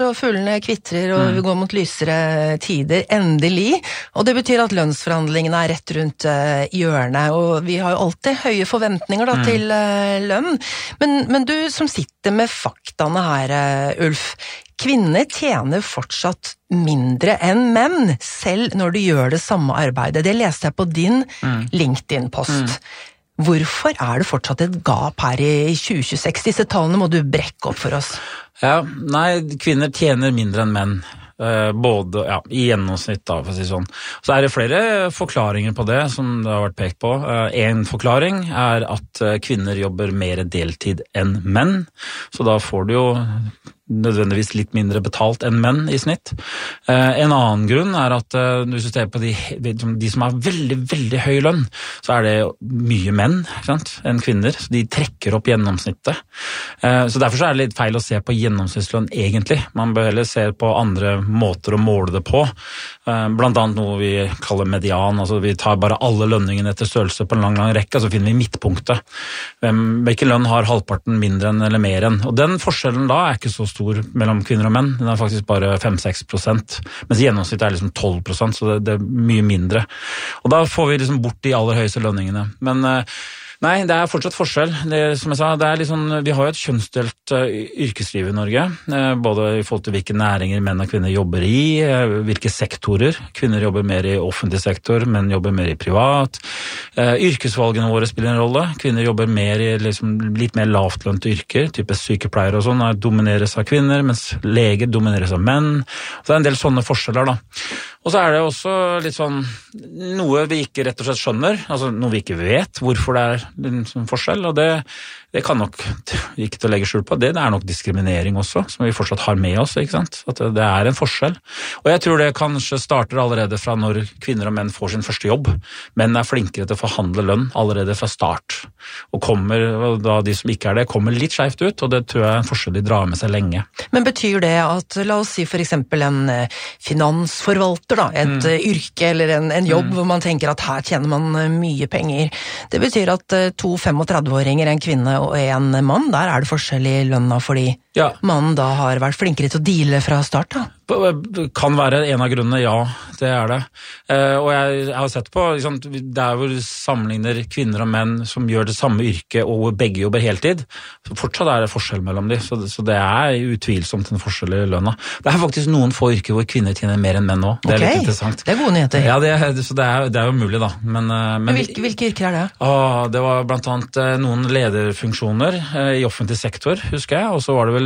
og fuglene kvitrer, og vi går mot lysere tider, endelig. Og det betyr at lønnsforhandlingene er rett rundt hjørnet, og vi har jo alltid høye forventninger da, til lønn. Men du som sitter med faktaene her, Ulf, kvinner tjener fortsatt mindre enn menn, selv når de gjør det samme arbeidet. Det leste jeg på din LinkedIn-post. Hvorfor er det fortsatt et gap her i 2026? Disse tallene må du brekke opp for oss. Ja, nei, kvinner tjener mindre enn menn. Både i gjennomsnitt da, for å si sånn. Så er det flere forklaringer på det som det har vært pekt på. En forklaring er at kvinner jobber mer deltid enn menn, så da får du jo nødvendigvis litt mindre betalt enn menn i snitt. En annen grunn er at hvis du ser på de som har veldig, veldig høy lønn, så er det mye menn, ikke sant, enn kvinner, så de trekker opp gjennomsnittet. Så derfor så er det litt feil å se på gjennomsnittslønn egentlig. Man bør heller se på andre måter å måle det på. Blant annet noe vi kaller median, altså vi tar bare alle lønningene etter størrelse på en lang rekke, så finner vi midtpunktet. Hvilken lønn har halvparten mindre enn eller mer enn? Og den forskjellen da er ikke så stor mellom kvinner og menn, den er faktisk bare 5-6%, mens gjennomsnittet er liksom 12%, så det er mye mindre. Og da får vi liksom bort de aller høyeste lønningene. Men nei, det er fortsatt forskjell. Som jeg sa, det er liksom, vi har jo et kjønnsdelt yrkesliv i Norge, både i forhold til hvilke næringer menn og kvinner jobber i, hvilke sektorer. Kvinner jobber mer i offentlig sektor, menn jobber mer i privat. Yrkesvalgene våre spiller en rolle. Kvinner jobber mer i liksom, litt mer lavtlønte yrker, type sykepleiere og sånn, domineres av kvinner, mens leger domineres av menn. Så det er en del sånne forskjeller da. Og så er det også litt sånn, noe vi ikke rett og slett skjønner, altså noe vi ikke vet hvorfor det er en sånn forskjell, og det kan nok ikke til å legge skjul på, det er nok diskriminering også, som vi fortsatt har med oss, ikke sant? At det er en forskjell. Og jeg tror det kanskje starter allerede fra når kvinner og menn får sin første jobb. Menn er flinkere til å forhandle lønn allerede fra start, og da de som ikke er det, kommer litt skjevt ut, og det tror jeg er en forskjell de drar med seg lenge. Men betyr det at, la oss si for eksempel en finansforvalter da, et yrke eller en jobb hvor man tenker at her tjener man mye penger. Det betyr at 2 35-åringer, en kvinne og en mann, der er det forskjell i lønna fordi mannen da har vært flinkere til å deale fra start da. Kan være en av grunnene, ja, det er det. Og jeg har sett på, liksom, det er hvor sammenligner kvinner og menn som gjør det samme yrke og hvor begge jobber heltid, så fortsatt er det forskjell mellom de, så det er utvilsomt en forskjell i lønna. Det er faktisk noen få yrker hvor kvinner tjener mer enn menn nå, det er litt interessant. Det er gode nyheter. Ja, det er jo mulig da. Men hvilke yrker er det? Det var blant annet noen lederfunksjoner i offentlig sektor, husker jeg, og så var det vel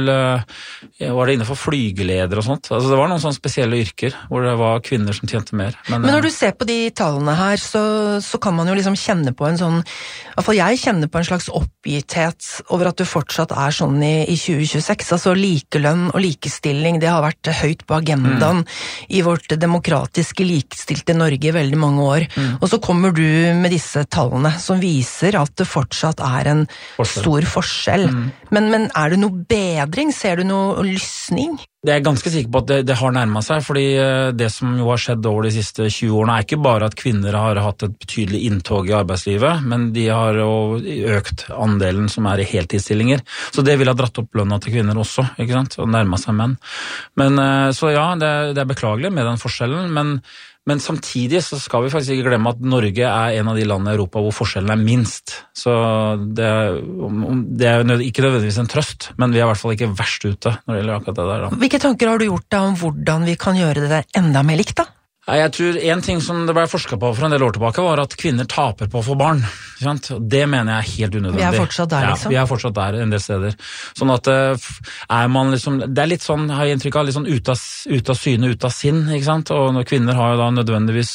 var det innenfor flygeleder og sånt. Altså det var noen sånne spesielle yrker hvor det var kvinner som tjente mer. Men når du ser på de tallene her, så kan man jo liksom kjenne på en sånn, i hvert fall jeg kjenner på en slags oppgitthet over at du fortsatt er sånn i 2026. Altså likelønn og likestilling, det har vært høyt på agendaen i vårt demokratiske likestilte Norge i veldig mange år. Og så kommer du med disse tallene som viser at det fortsatt er en stor forskjell. Men er det noe bedring? Ser du noe lysning? Jeg er ganske sikker på at det har nærmet seg, fordi det som jo har skjedd over de siste 20 årene er ikke bare at kvinner har hatt et betydelig inntog i arbeidslivet, men de har jo økt andelen som er i heltidsstillinger. Så det vil ha dratt opp lønna til kvinner også, ikke sant? Og nærmet seg menn. Men så ja, det er beklagelig med den forskjellen, men samtidig så skal vi faktisk ikke glemme at Norge er en av de landene i Europa hvor forskjellen er minst. Så det er ikke nødvendigvis en trøst, men vi er i hvert fall ikke verst ute når det gjelder akkurat det der. Da. Hvilke tanker har du gjort da om hvordan vi kan gjøre det enda mer likt da? Jeg tror en ting som det ble forsket på for en del år tilbake var at kvinner taper på å få barn. Det mener jeg er helt unødvendig. Vi er fortsatt der, liksom. Ja, vi er fortsatt der en del steder. Sånn at man liksom, det er litt sånn, har jeg inntrykk av, litt sånn ut av syne, ut av sinn, ikke sant? Og kvinner har jo da nødvendigvis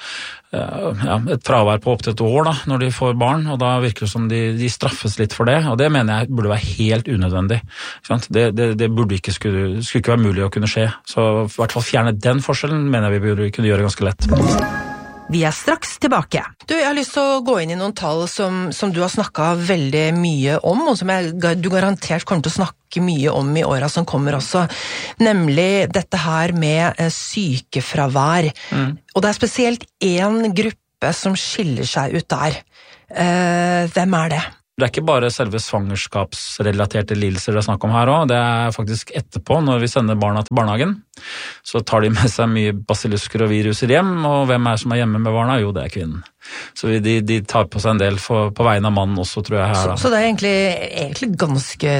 et fravær på opp til et år da, når de får barn, og da virker det som de straffes litt for det, og det mener jeg burde være helt unødvendig. Det burde skulle ikke være mulig å kunne skje, så i hvert fall fjerne den forskjellen mener jeg vi burde kunne gjøre ganske lett. Vi er straks tilbake. Jeg har lyst til å gå inn i noen tall som du har snakket veldig mye om, og som du garantert kommer til å snakke mye om i årene som kommer også, nemlig dette her med sykefravær. Og det er spesielt en gruppe som skiller seg ut der. Hvem er det? Det ikke bare selve svangerskapsrelaterte lidelser det snakk om her også, det faktisk etterpå, når vi sender barna til barnehagen, så tar de med seg mye basilusker og viruser hjem, og hvem som hjemme med barna? Jo, det kvinnen. Så de tar på seg en del på vegne av mannen også, tror jeg her. Så det egentlig ganske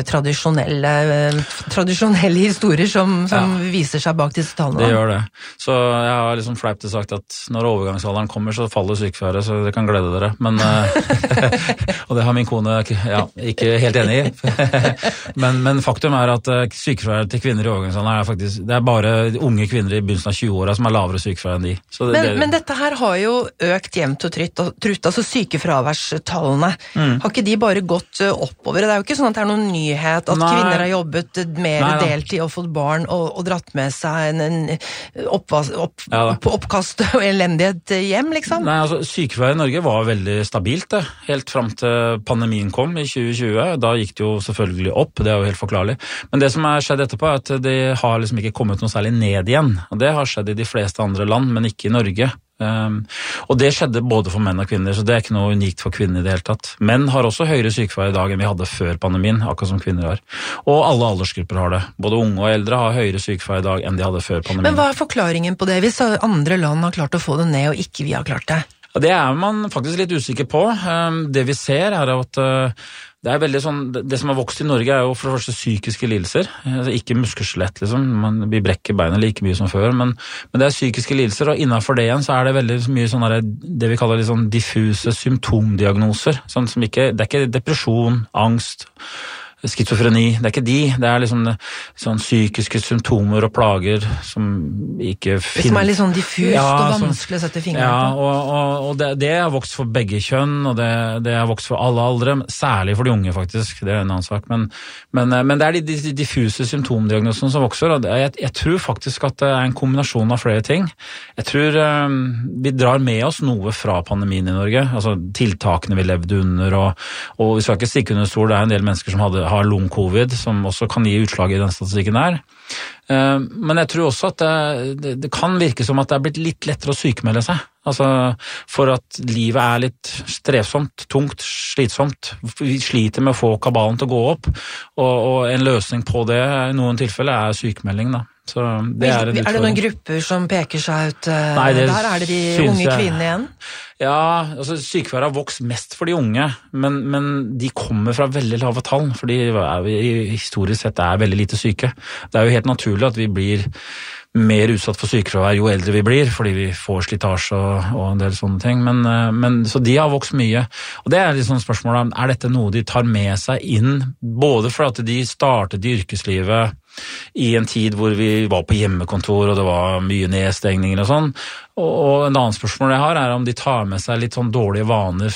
tradisjonelle historier som viser seg bak disse tallene? Det gjør det. Så jeg har liksom fleipt sagt at når overgangsalderen kommer, så faller sykefraværet, så dere kan glede dere. Men, og det har min kone ikke helt enig i. men faktum at sykefraværet til kvinner i overgangsalderen det bare unge kvinner i begynnelsen av 20-åra som lavere sykefravær enn de. Så men dette her har jo økt jevnt og trutt, altså sykefraværstallene. Har ikke de bare gått oppover? Det jo ikke sånn at det noen nyhet at kvinner har jobbet mer deltid og fått barn og dratt med seg en oppkast og elendighet hjem, liksom? Nei, altså sykefravær i Norge var veldig stabilt, helt fram til pandemien kom i 2020. Da gikk det jo selvfølgelig opp, det jo helt forklarlig. Men det som skjedd etterpå at det har liksom ikke kommet noe særlig ned igjen. Og det har skjedd i de fleste andre land, men ikke i Norge. Og det skjedde både for menn og kvinner, så det ikke noe unikt for kvinner i det hele tatt. Menn har også høyere sykefravær i dag enn vi hadde før pandemien, akkurat som kvinner har. Og alle aldersgrupper har det. Både unge og eldre har høyere sykefravær i dag enn de hadde før pandemien. Men hva forklaringen på det, hvis andre land har klart å få det ned og ikke vi har klart det? Ja, det man faktisk litt usikker på. Det vi ser at det veldig sånn, det som har vokst i Norge jo for det første psykiske lidelser, altså ikke muskelskjelett liksom, vi brekker beina like mye som før, men det psykiske lidelser, og innenfor det igjen så det veldig mye sånn det vi kaller litt sånn diffuse symptomdiagnoser, sånn som det ikke depresjon, angst, skizofreni, det ikke de, det liksom sånn psykiske symptomer og plager som ikke finnes. Det som litt sånn diffust og vanskelig å sette fingeren på. Og det har vokst for begge kjønn, og det har vokst for alle aldre, særlig for de unge faktisk, det en annen sak, men det de diffuse symptomdiagnosene som vokser, og jeg tror faktisk at det en kombinasjon av flere ting. Jeg tror vi drar med oss noe fra pandemien i Norge, altså tiltakene vi levde under, og vi skal ikke stikke under stol, det en del mennesker som har long-covid, som også kan gi utslag i den statistikken der. Men jeg tror også at det kan virke som at det blitt litt lettere å sykmelde seg. Altså, for at livet litt strevsomt, tungt, slitsomt. Vi sliter med å få kabalen til å gå opp, og en løsning på det i noen tilfeller sykmelding da. Så det er det noen grupper som peker seg ut? Nei, der det de unge kvinnene igjen? Ja, altså sykefravær har vokst mest for de unge, men de kommer fra veldig lave tall, fordi historisk sett veldig lite syke. Det jo helt naturlig at vi blir mer utsatt for sykefravær jo eldre vi blir, fordi vi får slitasje og en del sånne ting, men så de har vokst mye. Og det litt sånn spørsmålet, dette noe de tar med seg inn, både for at de startet i yrkeslivet i en tid hvor vi var på hjemmekontor og det var mye nedstengninger og sånn, og en annen spørsmål jeg har om de tar med seg litt sånn dårlige vaner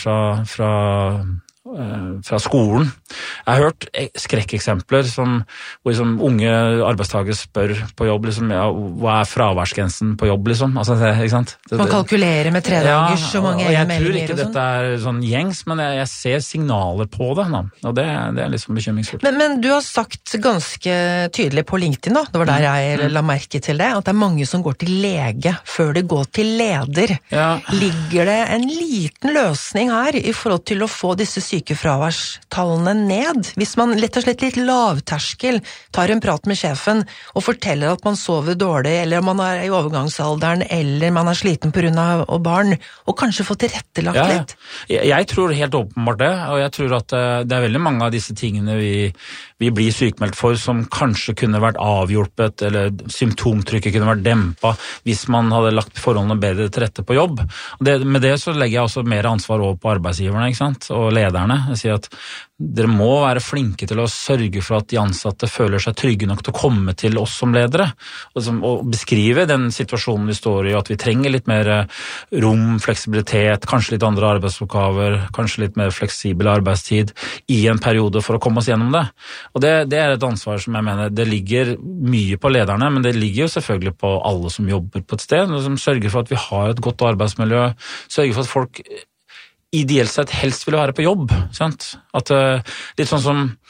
fra skolen. Jeg har hørt skrekkeksempler hvor liksom unge arbeidstakere spør på jobb liksom, hva fraværsgrensen på jobb liksom, altså, ikke sant? Man kalkulerer med 3 dagers så mange meldinger og sånn. Jeg tror ikke dette sånn gjengs, men jeg ser signaler på det, og det liksom bekymringsfullt. Men du har sagt ganske tydelig på LinkedIn da, det var der jeg la merke til det, at det mange som går til lege før det går til leder. Ja. Ligger det en liten løsning her i forhold til å få disse sykefraværstallene ned? Hvis man lett og slett litt lavterskel tar en prat med sjefen og forteller at man sover dårlig, eller man i overgangsalderen, eller man sliten på grunn av barn, og kanskje få tilrettelagt litt? Jeg tror helt åpenbart det, og jeg tror at det veldig mange av disse tingene vi blir sykmeldt for, som kanskje kunne vært avhjulpet, eller symptomtrykket kunne vært dempet hvis man hadde lagt forholdene bedre til rette på jobb. Med det så legger jeg også mer ansvar over på arbeidsgiverne, ikke sant? Og lederne. Jeg sier at dere må være flinke til å sørge for at de ansatte føler seg trygge nok til å komme til oss som ledere, og beskrive den situasjonen vi står i, at vi trenger litt mer rom, fleksibilitet, kanskje litt andre arbeidsoppgaver, kanskje litt mer fleksibel arbeidstid i en periode for å komme oss gjennom det. Og det et ansvar som jeg mener, det ligger mye på lederne, men det ligger jo selvfølgelig på alle som jobber på et sted, og som sørger for at vi har et godt arbeidsmiljø, sørger for at folk ideelt sett helst vil være på jobb, sant? At litt sånn som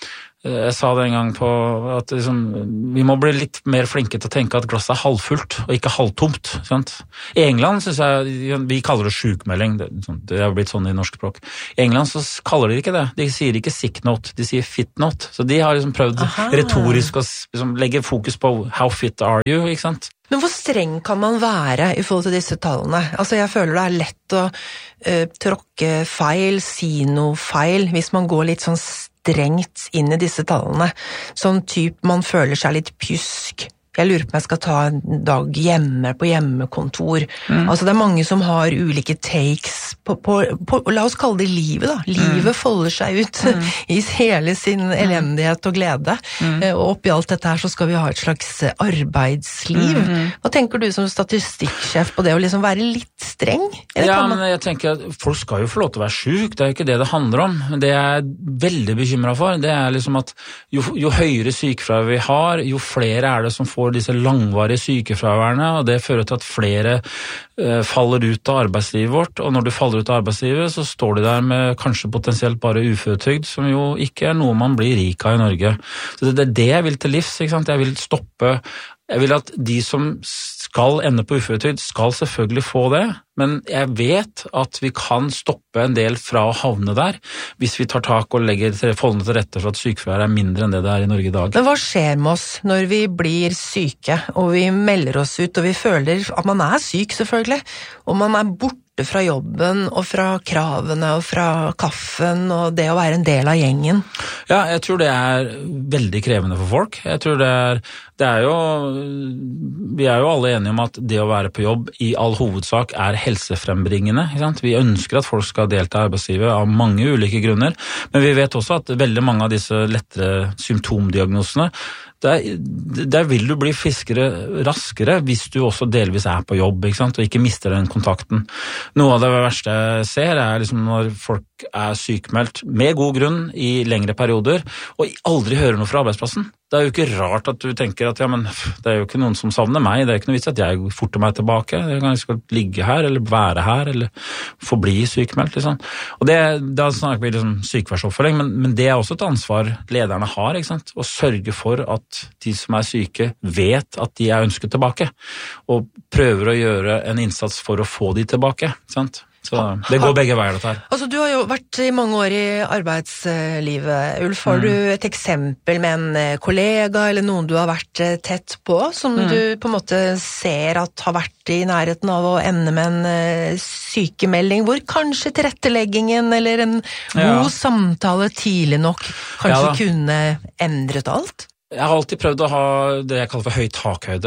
Jeg sa det en gang på at liksom, vi må bli litt mer flinke til å tenke at glasset halvfullt og ikke halvtomt. Sant? I England synes jeg, vi kaller det sjukmelding, det har blitt sånn i norsk språk. I England så kaller de ikke det, de sier ikke sick note, de sier fit note. Så de har liksom prøvd retorisk å liksom, legge fokus på how fit are you, ikke sant? Men hvor streng kan man være i forhold til disse tallene? Altså jeg føler det lett å tråkke feil, si noe feil, hvis man går litt sånn strengt inn i disse tallene. Sånn typ man føler seg litt pjusk. Jeg lurer på om jeg skal ta en dag hjemme på hjemmekontor. Altså det mange som har ulike takes på la oss kalle det livet da. Livet folder seg ut i hele sin elendighet og glede. Og oppi alt dette her så skal vi ha et slags arbeidsliv. Hva tenker du som statistikkjef på det å liksom være litt streng? Men jeg tenker at folk skal jo få lov til å være syk, det er ikke det det handler om. Men det jeg er veldig bekymret for, det er liksom at jo høyere sykefravær vi har, jo flere er det som får disse langvarige sykefraværene, og det fører til at flere faller ut av arbeidslivet vårt, og når du faller ut av arbeidslivet, så står du der med kanskje potensielt bare uføretrygd, som jo ikke er noe man blir rik av i Norge. Så det er det jeg vil til livs, ikke sant? Jeg vil at de som skal ende på uføretrygd skal selvfølgelig få det, men jeg vet at vi kan stoppe en del fra å havne der, hvis vi tar tak og legger forholdene til rette for at sykefravær er mindre enn det det er i Norge i dag. Men hva skjer med oss når vi blir syke, og vi melder oss ut, og vi føler at man er syk selvfølgelig, og man er borte fra jobben, og fra kravene, og fra kaffen, og det å være en del av gjengen? Ja, jeg tror det er veldig krevende for folk. Jeg tror vi er jo alle enige om at det å være på jobb i all hovedsak er helsefrembringende, ikke sant? Vi ønsker at folk skal delta i arbeidslivet av mange ulike grunner, men vi vet også at veldig mange av disse lettere symptomdiagnosene, der vil du bli friskere raskere hvis du også delvis er på jobb, ikke sant? Og ikke mister den kontakten. Noe av det verste jeg ser er liksom når folk er sykmeldt med god grunn i lengre perioder, og aldri hører noe fra arbeidsplassen. Det er jo ikke rart at du tenker at ja, men det er jo ikke noen som savner meg, det er ikke noe vits at jeg forter meg tilbake, jeg kan skal ligge her, eller være her, eller forbli sykmeldt, liksom. Og da snakker vi liksom sykefraværsoppfølging, men det er også et ansvar lederne har, ikke sant? Å sørge for at de som er syke vet at de er ønsket tilbake, og prøver å gjøre en innsats for å få de tilbake, ikke sant? Så det går begge veier dette her. Altså du har jo vært i mange år i arbeidslivet, Ulf. Har du et eksempel med en kollega eller noen du har vært tett på, som du på en måte ser at har vært i nærheten av å ende med en sykemelding, hvor kanskje tilretteleggingen eller en god samtale tidlig nok kanskje kunne endret alt? Jeg har alltid prøvd å ha det jeg kaller for høy takhøyde.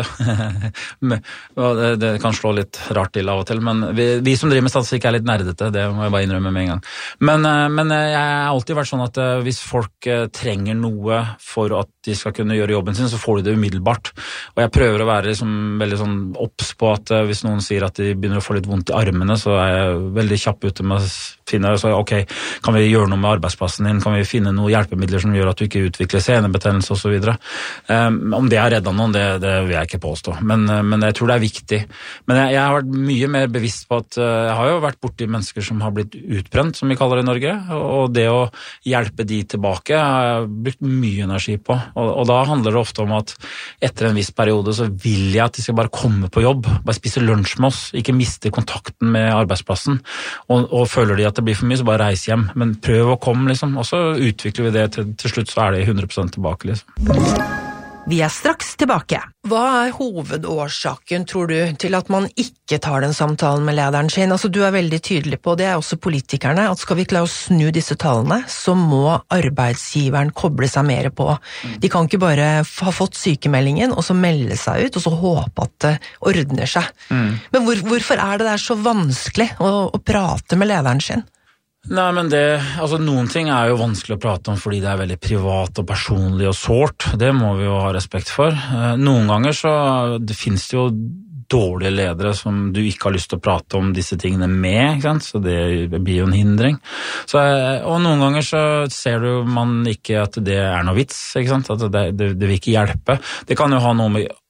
Det kan slå litt rart til av og til, men vi som driver med statistikk er litt nerdete, det må jeg bare innrømme med en gang. Men jeg har alltid vært sånn at hvis folk trenger noe for at de skal kunne gjøre jobben sin, så får de det umiddelbart. Og jeg prøver å være liksom veldig sånn obs på at hvis noen sier at de begynner å få litt vondt i armene, så er jeg veldig kjapp ute med å finne, så ok, kan vi gjøre noe med arbeidsplassen din, kan vi finne noen hjelpemidler som gjør at du ikke utvikler senebetennelse og så videre. Om det har reddet noen, det vil jeg ikke påstå, men jeg tror det er viktig. Men jeg har vært mye mer bevisst på at jeg har jo vært borti mennesker som har blitt utbrent, som vi kaller det i Norge, og det å hjelpe de tilbake har jeg brukt mye energi på, og da handler det ofte om at etter en viss periode så vil jeg at de skal bare komme på jobb, bare spise lunsj med oss, ikke miste kontakten med arbeidsplassen, og føler de at det blir for mye, så bare reis hjem, men prøv å komme liksom, og så utvikler vi det til slutt, så er det 100% tilbake liksom. Vi er straks tilbake. Hva er hovedårsaken, tror du, til at man ikke tar den samtalen med lederen sin? Altså, du er veldig tydelig på, det er også politikerne, at skal vi klare å snu disse tallene, så må arbeidsgiveren koble seg mer på. De kan ikke bare ha fått sykemeldingen, og så melde seg ut, og så håpe at det ordner seg. Men hvorfor er det der så vanskelig å prate med lederen sin? Nei, men noen ting er jo vanskelig å prate om fordi det er veldig privat og personlig og sårt. Det må vi jo ha respekt for. Noen ganger så det finnes det jo dårlige ledere som du ikke har lyst til å prate om disse tingene med, ikke sant? Så det blir jo en hindring. Og noen ganger så ser du man ikke at det er noe vits, ikke sant? At det vil ikke hjelpe. Det kan jo ha noe med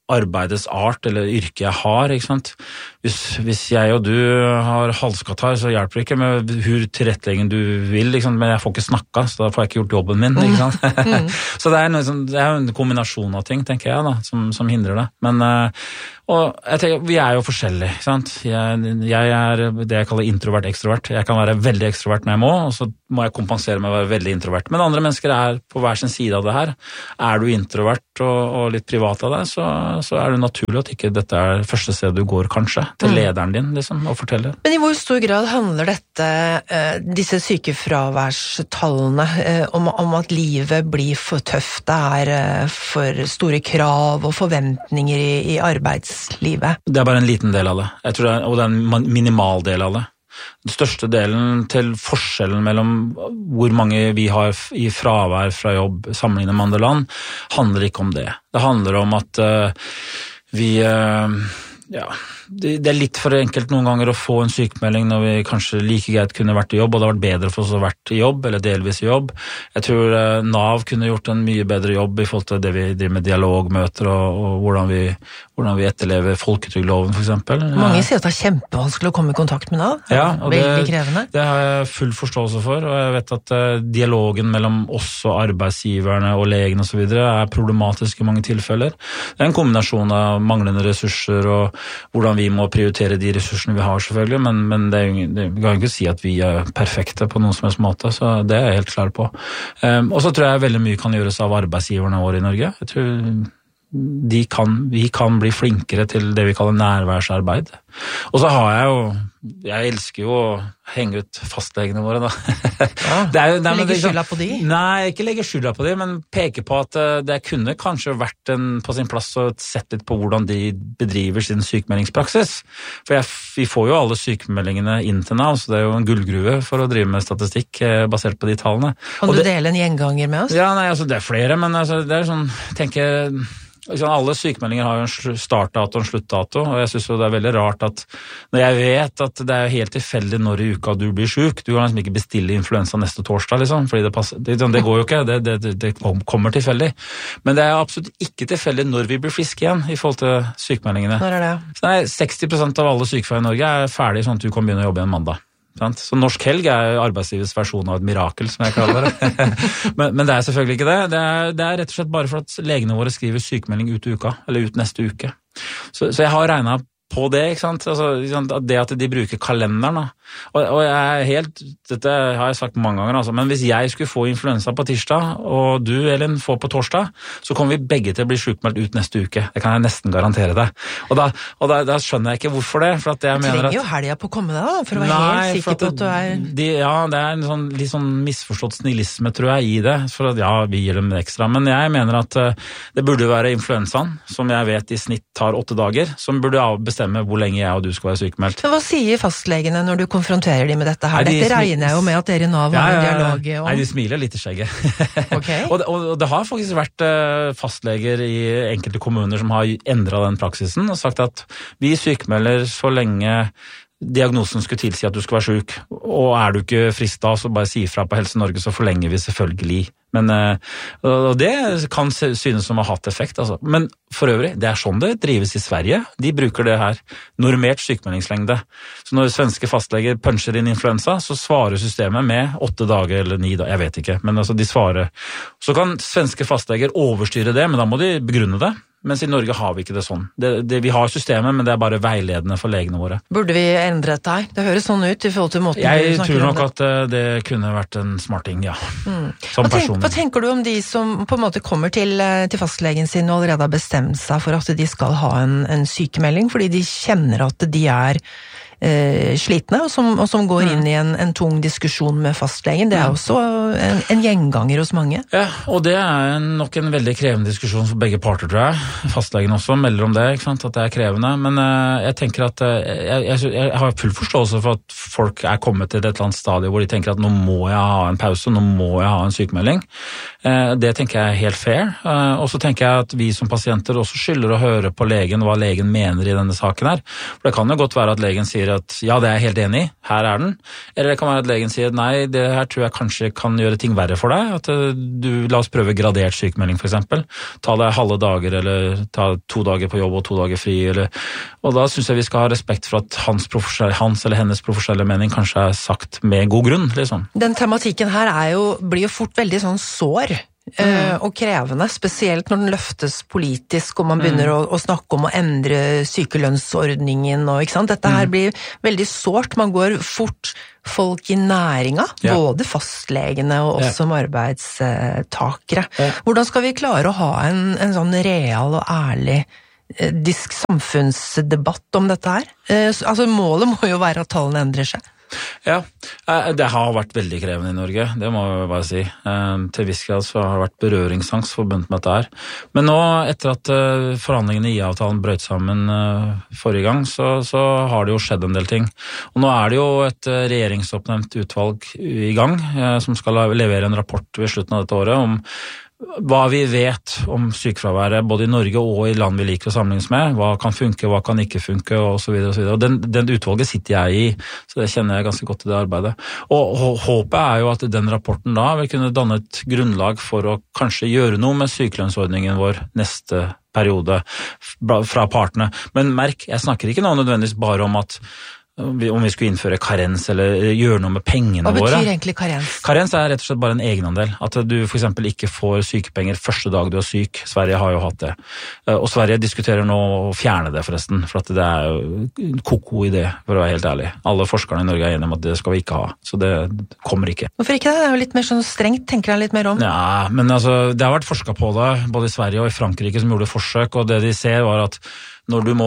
arbeidets art eller yrke jeg har, ikke sant? Hvis jeg og du har halskatarr, så hjelper det ikke med hvor tilrettelegging du vil, liksom, men jeg får ikke snakka, så da får jeg ikke gjort jobben min, ikke sant? Så det er en kombinasjon av ting, tenker jeg da, som hindrer det. Men, og jeg tenker, vi er jo forskjellige, ikke sant? Jeg er det jeg kaller introvert-ekstrovert. Jeg kan være veldig ekstrovert når jeg må, og så må jeg kompensere med å være veldig introvert. Men andre mennesker er på hver sin side av det her. Er du introvert og litt privat av deg, så er det naturlig at ikke dette er første sted du går, kanskje, til lederen din, liksom, og forteller. Men i hvor stor grad handler disse sykefraværstallene om at livet blir for tøft, det er for store krav og forventninger i arbeidslivet? Det er bare en liten del av det. Jeg tror og det er en minimal del av det. Den største delen til forskjellen mellom hvor mange vi har i fravær fra jobb sammenlignet med andre land, handler ikke om det. Det handler om at det er litt for enkelt noen ganger å få en sykemelding når vi kanskje like greit kunne vært i jobb, og det har vært bedre for oss å vært i jobb, eller delvis i jobb. Jeg tror NAV kunne gjort en mye bedre jobb i forhold til det vi driver med dialogmøter og hvordan vi etterlever folketrygdloven, for eksempel. Mange sier at det er kjempevanskelig å komme i kontakt med NAV. Ja, og veldig krevende. Det har jeg full forståelse for, og jeg vet at dialogen mellom oss og arbeidsgiverne og legen og så videre er problematisk i mange tilfeller. Det er en kombinasjon av manglende ressurser og hvordan vi må prioritere de ressursene vi har, selvfølgelig, men vi kan ikke si at vi er perfekte på noen som helst måte, så det er jeg helt klar på. Og så tror jeg veldig mye kan gjøres av arbeidsgiverne våre i Norge. Jeg tror vi kan bli flinkere til det vi kaller nærværsarbeid. Og så har jeg elsker jo å henge ut fastlegene våre, da. Legge skylda på de? Nei, ikke legge skylda på de, men peke på at det kunne kanskje vært på sin plass å sette litt på hvordan de bedriver sin sykemeldingspraksis. For vi får jo alle sykemeldingene inn til NAV, så det er jo en gullgruve for å drive med statistikk basert på de tallene. Kan du dele en gjenganger med oss? Ja, nei, altså det er flere, men altså, det er sånn, alle sykemeldinger har jo en startdato og en sluttdato, og jeg synes jo det er veldig rart at når jeg vet at det er helt tilfeldig når i uka du blir syk, du kan liksom ikke bestille influensa neste torsdag, liksom, fordi det går jo ikke, det kommer tilfeldig. Men det er absolutt ikke tilfeldig når vi blir friske igjen i forhold til sykemeldingene. Når er det? Så 60% av alle sykefravær i Norge er ferdig sånn at du kan begynne å jobbe igjen mandag. Så norsk helg er arbeidslivets versjon av et mirakel, som jeg kaller det. men det er selvfølgelig ikke det. Det er rett og slett bare for at legene våre skriver sykemelding ut i uka, eller ut neste uke. Så jeg har regnet på det, ikke sant? Altså, det at de bruker kalenderen, da. Og jeg er helt, dette har jeg sagt mange ganger, altså, men hvis jeg skulle få influensa på tirsdag, og du, Elin, får på torsdag, så kommer vi begge til å bli sykmeldt ut neste uke. Det kan jeg nesten garantere deg. Og da skjønner jeg ikke hvorfor det, for at jeg mener at... Du trenger jo helga på å komme deg, da, for å være helt sikker på at du er... det er en litt sånn misforstått snillisme, tror jeg, i det, for at vi gir dem ekstra. Men jeg mener at det burde være influensaen, som jeg vet i snitt tar 8 dager, som burde bestemme hvor lenge jeg og du skal være sykemeldt. Men hva sier fastlegene når du konfronterer dem med dette her? Dette regner jeg jo med at dere i NAV har en dialog om. Nei, de smiler litt i skjegget. Okay. og det har faktisk vært fastleger i enkelte kommuner som har endret den praksisen og sagt at vi sykemelder så lenge diagnosen skulle tilsi at du skal være syk, og er du ikke frisk da, så bare si ifra på Helse Norge, så forlenger vi selvfølgelig. Men og det kan synes som har hatt effekt, altså. Men for øvrig, det er sånn det drives i Sverige. De bruker det her, normert sykemeldingslengde. Så når svenske fastleger puncher inn influensa, så svarer systemet med 8 dager eller 9 dager, jeg vet ikke, men altså de svarer. Så kan svenske fastleger overstyre det, men da må de begrunne det. Mens i Norge har vi ikke det sånn. Vi har systemet, men det er bare veiledende for legene våre. Burde vi endre dette her? Det høres sånn ut i forhold til måten du snakker om det. Jeg tror nok at det kunne vært en smarting, ja. Som person. Hva tenker du om de som på en måte kommer til fastlegen sin og allerede har bestemt seg for at de skal ha en sykemelding, fordi de kjenner at de er slitne, og som går inn i en tung diskusjon med fastlegen. Det er også en gjenganger hos mange. Ja, og det er nok en veldig krevende diskusjon for begge parter, tror jeg. Fastlegen også melder om det, ikke sant, at det er krevende. Men jeg tenker at jeg har full forståelse for at folk er kommet til et eller annet stadie hvor de tenker at nå må jeg ha en pause, nå må jeg ha en sykemelding. Det tenker jeg er helt fair. Og så tenker jeg at vi som pasienter også skylder å høre på legen hva legen mener i denne saken her. For det kan jo godt være at legen sier sier at ja, det er jeg helt enig i, her er den. Eller det kan være at legen sier nei, det her tror jeg kanskje kan gjøre ting verre for deg. At la oss prøve gradert sykemelding for eksempel. Ta deg halve dager, eller ta 2 dager på jobb og 2 dager fri. Og da synes jeg vi skal ha respekt for at hans eller hennes profesjonelle mening kanskje er sagt med god grunn, liksom. Den tematikken her blir jo fort veldig sånn sår. Og krevende, spesielt når den løftes politisk og man begynner å snakke om å endre sykelønnsordningen og, ikke sant? Dette her blir veldig sårt, man går fort folk i næringa, både fastlegene og oss som arbeidstakere. Hvordan skal vi klare å ha en sånn real og ærlig samfunnsdebatt om dette her? Altså målet må jo være at tallene endrer seg. Ja, det har vært veldig krevende i Norge, det må jeg bare si. Til viss grad så har det vært berøringsangst forbundet med dette her. Men nå, etter at forhandlingene i IA-avtalen brøt sammen forrige gang, så har det jo skjedd en del ting. Og nå er det jo et regjeringsoppnevnt utvalg i gang, som skal levere en rapport ved slutten av dette året om hva vi vet om sykefraværet, både i Norge og i land vi liker å sammenlignes med, hva kan funke, hva kan ikke funke, og så videre og så videre. Og den utvalget sitter jeg i, så det kjenner jeg ganske godt i det arbeidet. Og håpet er jo at den rapporten da vil kunne danne et grunnlag for å kanskje gjøre noe med sykelønnsordningen vår neste periode fra partene. Men merk, jeg snakker ikke nå nødvendigvis bare om at om vi skulle innføre karens eller gjøre noe med pengene våre. Hva betyr egentlig karens? Karens er rett og slett bare en egenandel. At du for eksempel ikke får sykepenger første dag du er syk. Sverige har jo hatt det. Og Sverige diskuterer nå å fjerne det forresten, for at det er jo en koko idé, for å være helt ærlig. Alle forskerne i Norge er enige om at det skal vi ikke ha, så det kommer ikke. Hvorfor ikke det? Det er jo litt mer sånn strengt, tenker jeg litt mer om. Ja, men altså, det har vært forsket på det, både i Sverige og i Frankrike som gjorde forsøk, og det de ser var at når du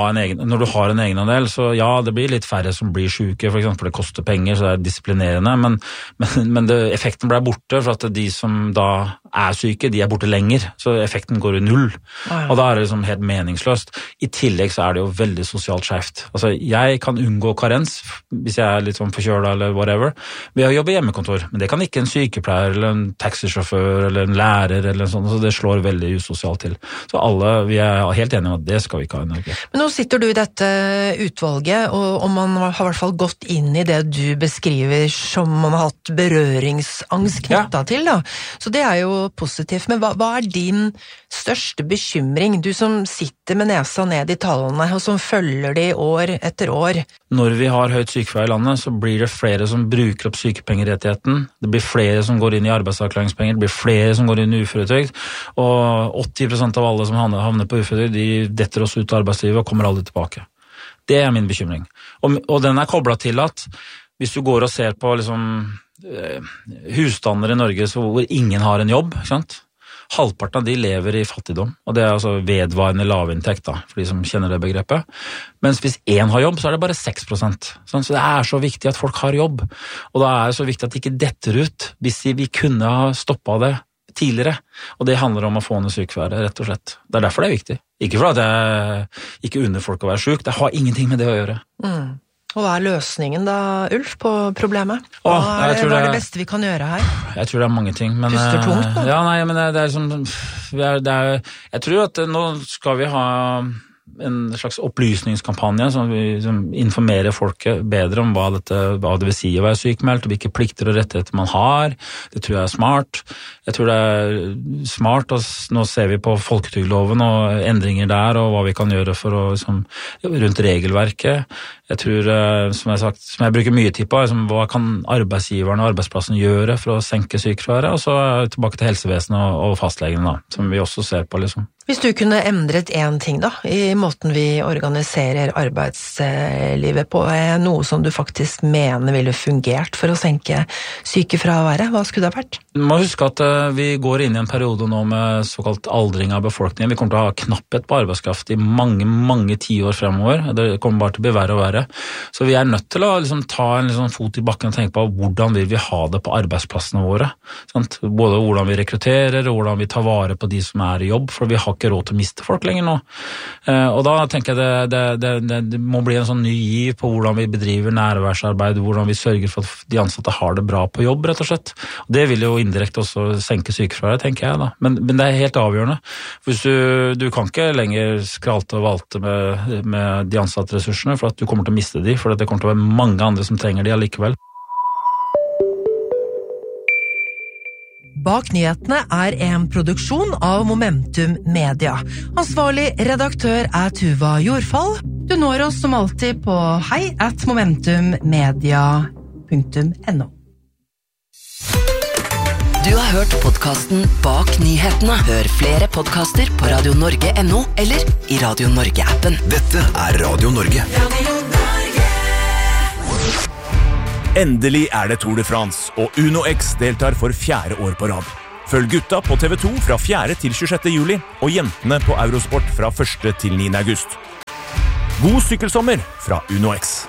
har en egenandel, så ja, det blir litt færre som blir syke, for eksempel det koster penger, så det er disiplinerende, men effekten ble borte, for at de som da er syke, de er borte lenger, så effekten går i null, og da er det liksom helt meningsløst. I tillegg så er det jo veldig sosialt skjevt. Altså, jeg kan unngå karens, hvis jeg er litt sånn forkjøla eller whatever, ved å jobbe hjemmekontor, men det kan ikke en sykepleier, eller en taxisjåfør, eller en lærer, eller sånn, så det slår veldig usosialt til. Så vi er helt enige om at det skal vi ikke ha i Norge. Men nå sitter du i dette utvalget, og man har i hvert fall gått inn i det du beskriver som man har hatt berøringsangst knyttet til, da. Så det er jo positivt, men hva er din største bekymring? Du som sitter med nesa ned i tallene, og som følger de år etter år. Når vi har høyt sykefravær i landet, så blir det flere som bruker opp sykepengerettigheten. Det blir flere som går inn i arbeidsavklaringspenger, det blir flere som går inn i uføretrygd, og 80% av alle som havner på uføretrygd, de detter også ut av arbeidslivet og kommer aldri tilbake. Det er min bekymring. Og den er koblet til at hvis du går og ser på liksom husstander i Norge hvor ingen har en jobb, ikke sant? Halvparten av de lever i fattigdom, og det er altså vedvarende lavinntekt da, for de som kjenner det begrepet. Mens hvis én har jobb, så er det bare 6%. Så det er så viktig at folk har jobb, og da er det så viktig at de ikke detter ut hvis vi kunne ha stoppet det tidligere, og det handler om å få ned sykefraværet, rett og slett. Det er derfor det er viktig. Ikke for at jeg ikke unner folk å være syk, det har ingenting med det å gjøre. Og hva er løsningen da, Ulf, på problemet? Hva er det beste vi kan gjøre her? Jeg tror det er mange ting, men... Puster tungt, da? Ja, nei, men det er liksom... Jeg tror at nå skal vi ha en slags opplysningskampanje som informerer folket bedre om hva det vil si å være sykmeldt, og hvilke plikter og rettigheter man har. Det tror jeg er smart. Jeg tror det er smart, og nå ser vi på folketrygdloven og endringer der, og hva vi kan gjøre for å, rundt regelverket. Jeg tror, som jeg bruker mye tid på, hva kan arbeidsgiverne og arbeidsplassen gjøre for å senke sykefraværet, og så tilbake til helsevesenet og fastlegene, da, som vi også ser på, liksom. Hvis du kunne endret en ting da, i måten vi organiserer arbeidslivet på, er noe som du faktisk mener ville fungert for å senke sykefraværet, hva skulle det vært? Du må huske at vi går inn i en periode nå med såkalt aldring av befolkningen. Vi kommer til å ha knapphet på arbeidskraft i mange, mange tiår fremover. Det kommer bare til å bli verre og verre. Så vi er nødt til å ta en fot i bakken og tenke på hvordan vil vi ha det på arbeidsplassene våre. Sant? Både hvordan vi rekrutterer og hvordan vi tar vare på de som er i jobb, for vi har har ikke råd til å miste folk lenger nå. Og da tenker jeg det må bli en sånn ny giv på hvordan vi bedriver nærværsarbeid, hvordan vi sørger for at de ansatte har det bra på jobb, rett og slett. Det vil jo indirekte også senke sykefraværet, tenker jeg da. Men det er helt avgjørende. Hvis du kan ikke lenger skralte og valte med de ansatte ressursene, for at du kommer til å miste de, for det kommer til å være mange andre som trenger de allikevel. Bak nyhetene er en produksjon av Momentum Media. Ansvarlig redaktør er Tuva Jordfall. Du når oss som alltid på hei@momentummedia.no. Du har hørt podcasten Bak nyhetene. Hør flere podcaster på radionorge.no eller i Radio Norge-appen. Dette er Radio Norge. Endelig er det Tour de France, og Uno X deltar for 4. år på rad. Følg gutta på TV 2 fra 4. til 26. juli, og jentene på Eurosport fra 1. til 9. august. God sykkelsommer fra Uno X.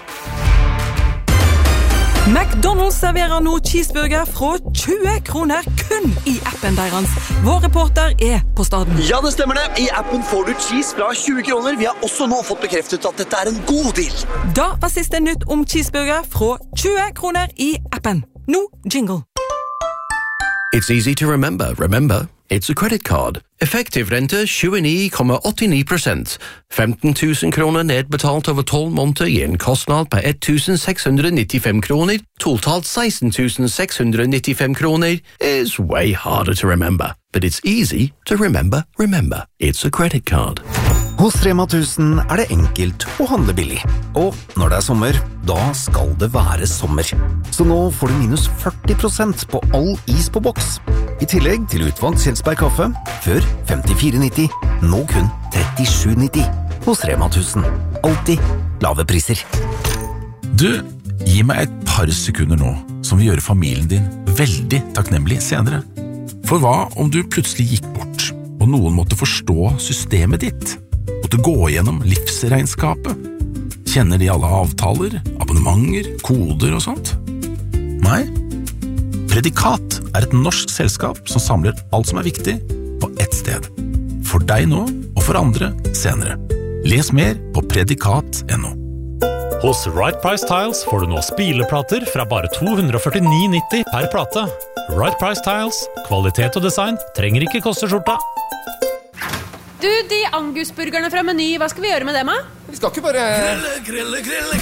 McDonald's serverer nå cheeseburger fra 20 kroner kun i appen deres. Vår reporter er på staden. Ja, det stemmer det. I appen får du cheese fra 20 kroner. Vi har også nå fått bekreftet at dette er en god deal. Da var siste nytt om cheeseburger fra 20 kroner i appen. Nå jingle. It's easy to remember. Remember, it's a credit card. Effektiv rente 29,89%. 15 000 kroner nedbetalt over 12 måneder gir en kostnad på 1.695 kroner. Totalt 16.695 kroner is way harder to remember. But it's easy to remember. Remember, it's a credit card. Hos Rema 1000 er det enkelt å handle billig. Og når det er sommer, da skal det være sommer. Så nå får du minus 40% på all is på boks. I tillegg til utvalgt Kjelsberg kaffe, før 54,90, nå kun 37,90. Hos Rema 1000. Alltid lave priser. Du, gi meg et par sekunder nå, som vil gjøre familien din veldig takknemlig senere. For hva om du plutselig gikk bort, og noen måtte forstå systemet ditt? Måtte gå gjennom livsregnskapet? Kjenner de alle avtaler, abonnementer, koder og sånt? Nei? Predikat er et norsk selskap som samler alt som er viktig på ett sted. For deg nå, og for andre senere. Les mer på predikat.no. Hos Right Price Tiles får du nå spileplater fra bare 249,90 per plate. Right Price Tiles, kvalitet og design trenger ikke koste skjorta. Du, de angusburgerne fra Meny, hva skal vi gjøre med dem, da? Vi skal ikke bare... Grille.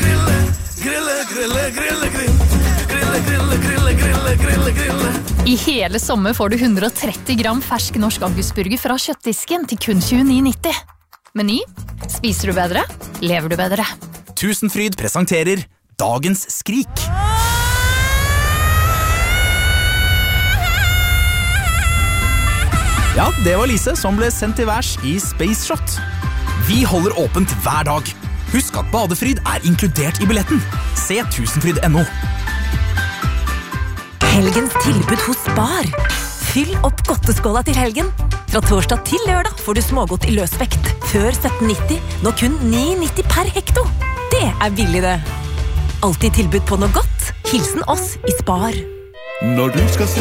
I hele sommer får du 130 gram fersk norsk angusburger fra kjøttdisken til kun 29,90. Meny, spiser du bedre, lever du bedre. Tusenfryd presenterer Dagens skrik. Ja, det var Lise som ble sendt til værs i Space Shot. Vi holder åpent hver dag. Husk at badefryd er inkludert i billetten. Se tusenfryd.no. Helgens tilbud hos Spar. Fyll opp godteskåla til helgen. Fra torsdag til lørdag får du smågodt i løsvekt. Før 17,90, nå kun 9,90 per hekto. Det er billig det. Alltid tilbud på noe godt. Hilsen oss i Spar. Når du skal se